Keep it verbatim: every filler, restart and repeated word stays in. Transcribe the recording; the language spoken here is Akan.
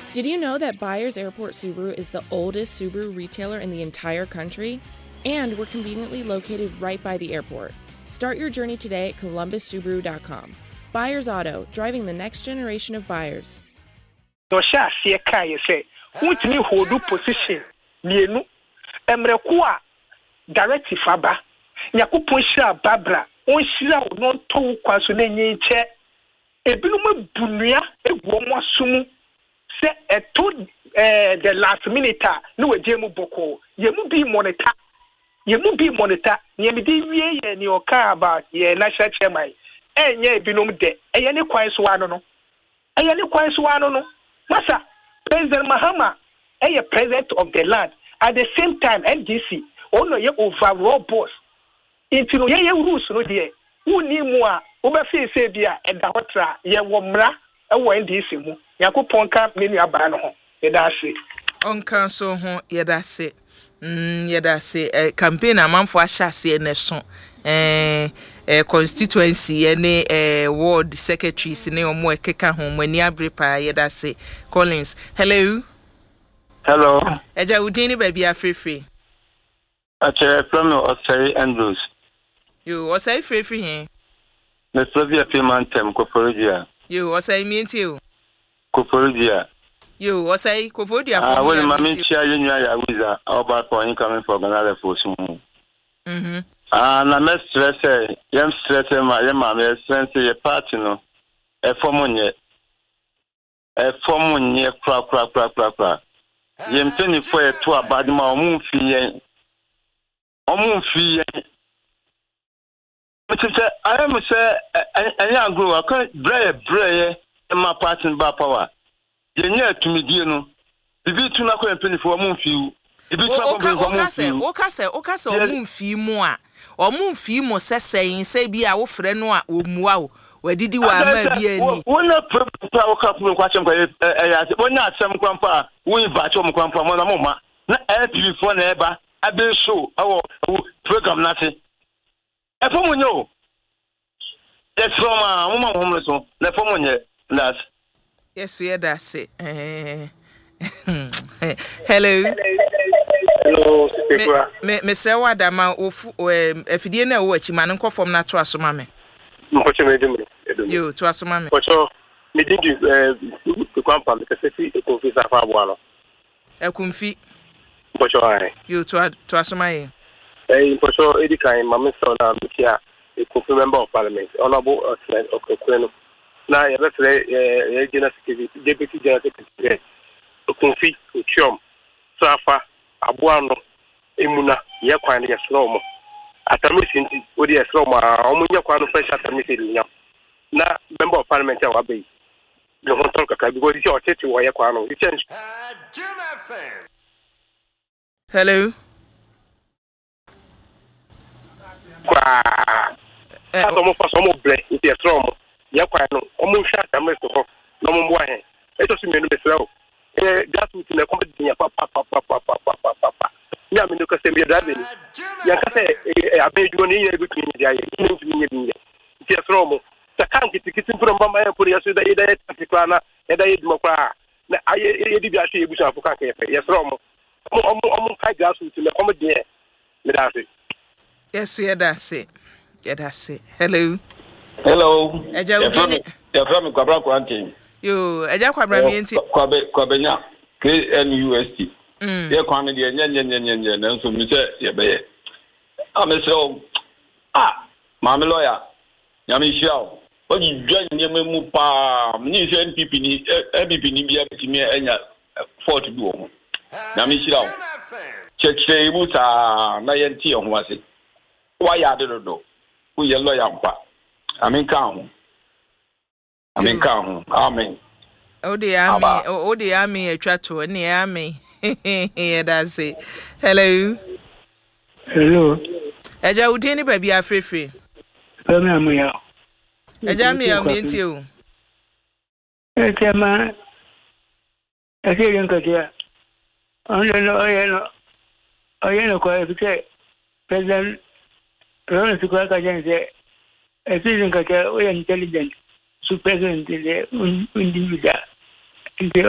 Did you know that Byers Airport Subaru is the oldest Subaru retailer in the entire country? And we're conveniently located right by the airport. Start your journey today at columbus subaru dot com. Byers Auto, driving the next generation of buyers. No sha se kai say, "Wuntimi hold position mienu emreku a directive aba. Yakupon sha babra, on shira no to kwaso na nyiche. Ebinum bunua egu omo asumu se eto eh the last minute no wejemu boko. Yemu bi monitor. Yemu bi monitor. Yemi di wie ye ni oka about ye national chairman. Enye ebinum de. Eye ne kwan so ano no. Eye ne kwan so ano no. Masa President Mahama eye president of the land. At the same time N D C ono ye overall boss. Intino ye ye rules no de. Uni mu a obefi se bia eda hotra ye wo mra e wo N D C mu. Yakopon ka menu aba no ho. Ye da se. Onka so ho ye da se. Mm ye da se eh, campaign amanfo ahyase ne so. Eh eh constituency ene eh ward secretaries ne omo ekeka ho mani abrepa ye da se. Collins, hello. Hello. Eja udini baby afrefre. Ache from Osei Andrews. You Osei frefre here. Me Flavia Pimantem Koforia. You Osei mienti o. Koforia. You Osei Koforia for. Ah, well, mama chia yenya ya wiza oba for incoming for Ghana force. Mhm. Ah, na me stress eh, yem stress ma yem ma me stress ye party no. E fomunye. E fomunye kra kra kra kra kra. Yem twenty four e to abadima omu fi yen. Omu fi yen. But I am say any agro aka brae brae ma party ba power. Yenya tumi die no. Bibi tu na ko twenty four omu fi. Ibi tu na ko omu fi. O ka se o ka se omu fi mu a. Omu fi mu sesen se bi a wo frɛ no a omua o. Wadidi wa ma bi ani. Wona pra o ka pu kwa chem kwa e ya. Wonya asem kwampa, wo invite o kwampa mo na mo ma. Na L P V four na eba, abe show awo program nate. E fo mo nyo. Yes from a mo ma homeless so. Na fo mo nye that. Yes, we that say. Eh. Hello. Hello, me me se wa da ma ofu afidie na wo achi ma ne nkofom na to asoma me. Mpoche me dum. Yo to asoma me. Pocho me dingi eh kwampa me kesi e confisa fa abo ano. E kumfi. Pocho ai. Yo to to asoma ye. Eh pocho edi kan ma me so na mekia e confi member of parliament. Honorable Okweno. Na ye be tele eh general secretary deputy general secretary. Confi Uchom. Safa abo ano emuna ye kwan ye slomo. Atamisi nti odi esro ma omunya kwa no fresh atamisi nya na member of parliament ya wabe no hontol kaka because isi otete wo ye kwa no isi hello kwa aso mo faso mo ble iti esro mo ye kwa no omu hwa atamisi ko no mo mbo ahe eto si menu besra o eh gasu ti na ko dinya pa pa pa pa pa pa pa pa ya me no ka se me da be ni ya ka se abedu ni ye bitu ni dia ye ni ntumi nye bi ye ti esro mo ta kan kiti kiti mpro mbamba ye pori yaso da ye da ye tafikwa na ye da ye dimo kwa na aye ye di bi ahwe ye busu afo kan ka ye ye esro mo omo omo ka gasu ti na ko me de me da se yes ye da se ye da se hello hello eja udini ya from kwabra kwantin yo eja kwabra mi enti kwabe kwabenya K N U S T mm ye kwan de nye nye nye nye na nso mi se ye be ye amesro ah ma me lawyer ya mi shiao o ji dwan nye mu pa ni se N P P ni N P P ni bia bitimi enya fort du o na mi shiao cheche ibu ta na ye nti ho ase wa ya de do wo ye lawyer mpa amen ka ho amen ka ho amen o de ami o de ami etwa to ni ami yeah that's it hello hello eja udini baby afrefre Bama amuya eja mi am enti o e tema e ke yen ka dia ono no oyeno oyeno ko e ke president Ronald Sukwa ka jense e president ka o intelligent su president de un individual